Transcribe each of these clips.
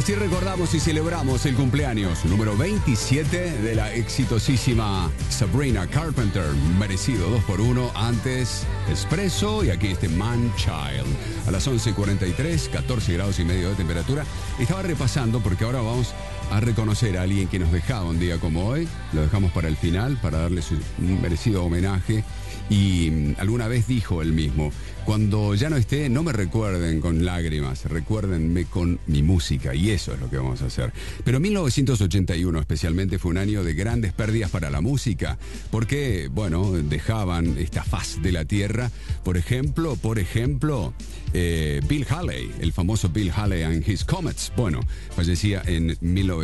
Así recordamos y celebramos el cumpleaños número 27 de la exitosísima Sabrina Carpenter. Merecido 2x1, antes Espresso y aquí este Man Child. A las 11:43, 14 grados y medio de temperatura. Estaba repasando porque ahora vamos a reconocer a alguien que nos dejaba un día como hoy. Lo dejamos para el final, para darle un merecido homenaje. Y alguna vez dijo él mismo: cuando ya no esté, no me recuerden con lágrimas, recuérdenme con mi música. Y eso es lo que vamos a hacer. Pero 1981 especialmente fue un año de grandes pérdidas para la música, porque, bueno, dejaban esta faz de la tierra. Por ejemplo, Bill Haley, el famoso Bill Haley and His Comets. Bueno, fallecía en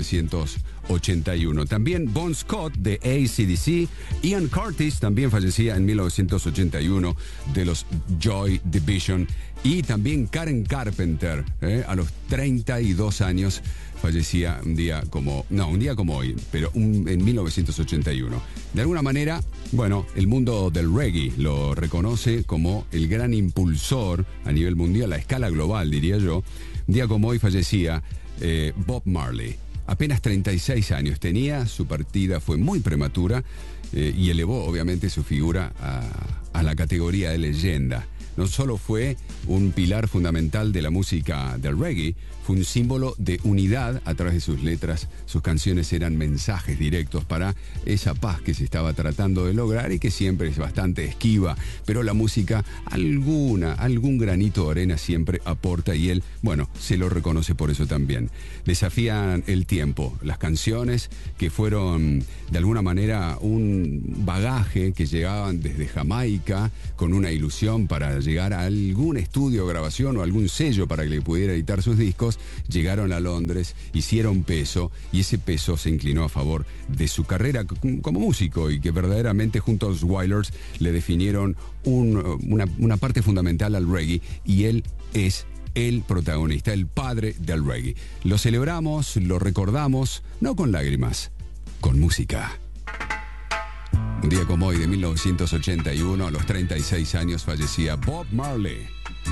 1981. También Bon Scott de AC/DC. Ian Curtis también fallecía en 1981 de los Joy Division. Y también Karen Carpenter, a los 32 años, fallecía un día como hoy, pero en 1981. De alguna manera, bueno, el mundo del reggae lo reconoce como el gran impulsor a nivel mundial, a escala global, diría yo. Un día como hoy fallecía Bob Marley. Apenas 36 años tenía, su partida fue muy prematura y elevó obviamente su figura a la categoría de leyenda. No solo fue un pilar fundamental de la música del reggae, fue un símbolo de unidad a través de sus letras. Sus canciones eran mensajes directos para esa paz que se estaba tratando de lograr y que siempre es bastante esquiva, pero la música algún granito de arena siempre aporta y él, bueno, se lo reconoce por eso también. Desafían el tiempo, las canciones que fueron de alguna manera un bagaje que llegaban desde Jamaica con una ilusión para llegar a algún estudio de grabación o algún sello para que le pudiera editar sus discos, llegaron a Londres, hicieron peso y ese peso se inclinó a favor de su carrera como músico y que verdaderamente junto a los Wailers le definieron una parte fundamental al reggae y él es el protagonista, el padre del reggae. Lo celebramos, lo recordamos, no con lágrimas, con música. Un día como hoy de 1981, a los 36 años, fallecía Bob Marley.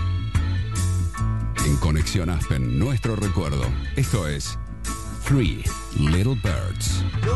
En Conexión Aspen, nuestro recuerdo. Esto es Three Little Birds.